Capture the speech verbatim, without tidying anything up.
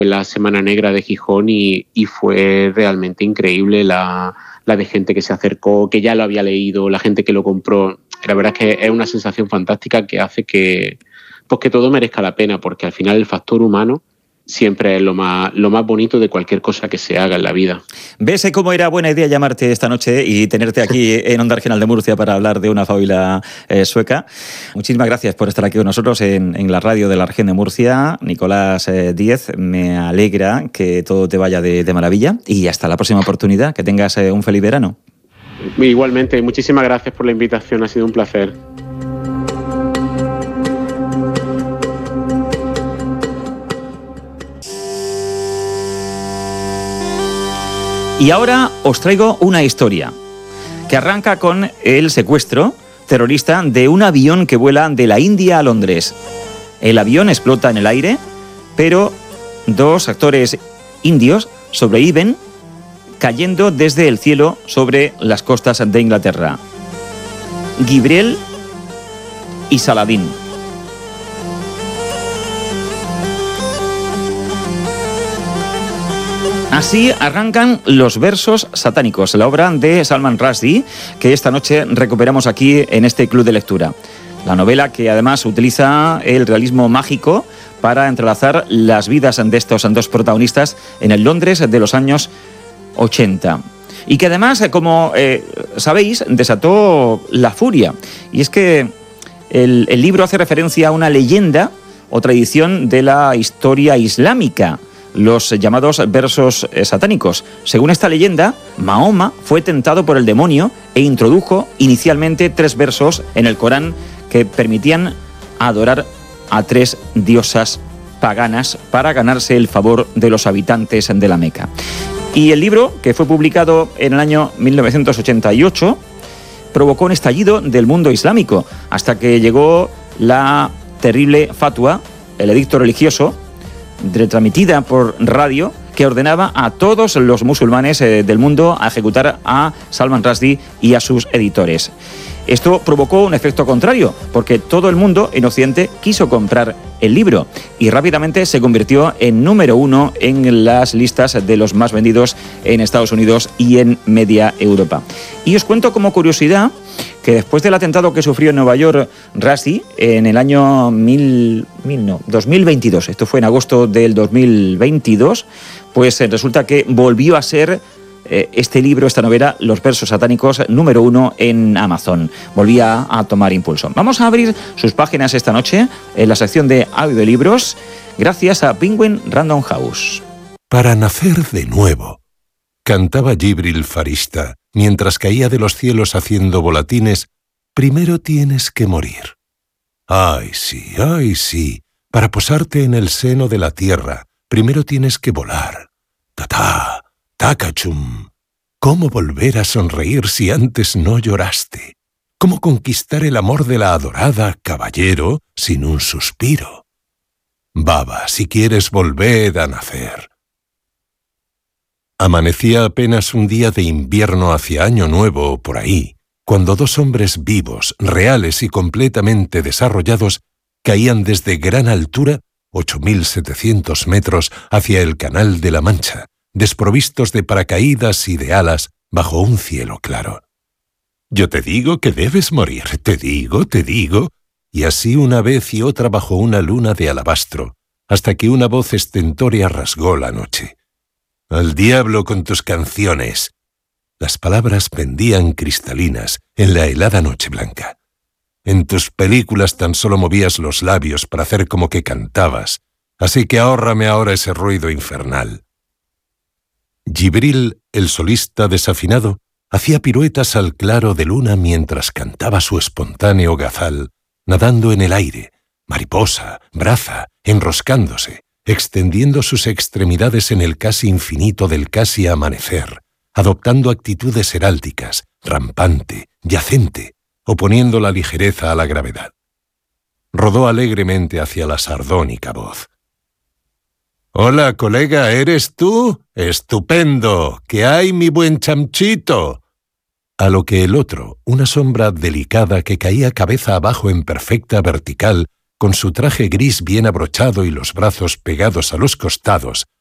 la Semana Negra de Gijón y, y fue realmente increíble la, la de gente que se acercó, que ya lo había leído, la gente que lo compró. La verdad es que es una sensación fantástica que hace que, pues que todo merezca la pena, porque al final el factor humano siempre es lo más, lo más bonito de cualquier cosa que se haga en la vida. ¿Ves cómo era buena idea llamarte esta noche y tenerte aquí en Onda Regional de Murcia para hablar de una fábula eh, sueca? Muchísimas gracias por estar aquí con nosotros en, en la radio de la región de Murcia. Nicolás eh, Díez, me alegra que todo te vaya de, de maravilla y hasta la próxima oportunidad. Que tengas eh, un feliz verano. Igualmente, muchísimas gracias por la invitación, ha sido un placer. Y ahora os traigo una historia que arranca con el secuestro terrorista de un avión que vuela de la India a Londres. El avión explota en el aire, pero dos actores indios sobreviven cayendo desde el cielo sobre las costas de Inglaterra. Gibriel y Saladín. Así arrancan Los versos satánicos, la obra de Salman Rushdie, que esta noche recuperamos aquí en este club de lectura. La novela que además utiliza el realismo mágico para entrelazar las vidas de estos dos protagonistas en el Londres de los años ochenta. Y que además, como eh, sabéis, desató la furia. Y es que el, el libro hace referencia a una leyenda o tradición de la historia islámica, los llamados versos satánicos. Según esta leyenda, Mahoma fue tentado por el demonio e introdujo inicialmente tres versos en el Corán que permitían adorar a tres diosas paganas para ganarse el favor de los habitantes de la Meca. Y el libro, que fue publicado en el año mil novecientos ochenta y ocho, provocó un estallido del mundo islámico, hasta que llegó la terrible fatwa, el edicto religioso, retransmitida por radio, que ordenaba a todos los musulmanes eh, del mundo a ejecutar a Salman Rushdie y a sus editores. Esto provocó un efecto contrario, porque todo el mundo en Occidente quiso comprar el libro y rápidamente se convirtió en número uno en las listas de los más vendidos en Estados Unidos y en media Europa. Y os cuento como curiosidad que después del atentado que sufrió en Nueva York Rushdie en el año mil, mil, no, dos mil veintidós, esto fue en agosto del dos mil veintidós, pues resulta que volvió a ser eh, este libro, esta novela, Los versos satánicos, número uno en Amazon. Volvía a tomar impulso. Vamos a abrir sus páginas esta noche en la sección de audiolibros, gracias a Penguin Random House. Para nacer de nuevo, cantaba Gibril Farishta, mientras caía de los cielos haciendo volatines, primero tienes que morir. Ay, sí, ay, sí, para posarte en el seno de la tierra, primero tienes que volar. Ta-ta, ta-cachum. ¿Cómo volver a sonreír si antes no lloraste? ¿Cómo conquistar el amor de la adorada, caballero, sin un suspiro? Baba, si quieres volver a nacer. Amanecía apenas un día de invierno hacia Año Nuevo o por ahí, cuando dos hombres vivos, reales y completamente desarrollados caían desde gran altura, ocho mil setecientos metros, hacia el Canal de la Mancha, desprovistos de paracaídas y de alas, bajo un cielo claro. Yo te digo que debes morir, te digo, te digo, y así una vez y otra bajo una luna de alabastro, hasta que una voz estentórea rasgó la noche. Al diablo con tus canciones. Las palabras pendían cristalinas en la helada noche blanca. En tus películas tan solo movías los labios para hacer como que cantabas, así que ahórrame ahora ese ruido infernal. Gibril, el solista desafinado, hacía piruetas al claro de luna mientras cantaba su espontáneo gazal, nadando en el aire, mariposa, braza, enroscándose, extendiendo sus extremidades en el casi infinito del casi amanecer, adoptando actitudes heráldicas, rampante, yacente, oponiendo la ligereza a la gravedad. Rodó alegremente hacia la sardónica voz. «Hola, colega, ¿eres tú? ¡Estupendo! ¿Qué hay, mi buen chamchito?» A lo que el otro, una sombra delicada que caía cabeza abajo en perfecta vertical, con su traje gris bien abrochado y los brazos pegados a los costados,